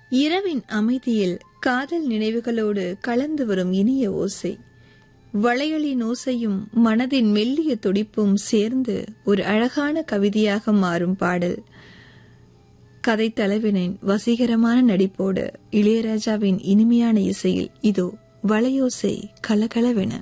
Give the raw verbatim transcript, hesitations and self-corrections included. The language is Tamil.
இரவின் அமைதியில் காதல் நினைவுகளோடு கலந்து வரும் இனிய ஓசை, வளையலின் ஓசையும் மனதின் மெல்லிய துடிப்பும் சேர்ந்து ஒரு அழகான கவிதையாக மாறும் பாடல். கதை தலைவனின் வசீகரமான நடிப்போடு இளையராஜாவின் இனிமையான இசையில் இதோ வளையோசை கலகலவென.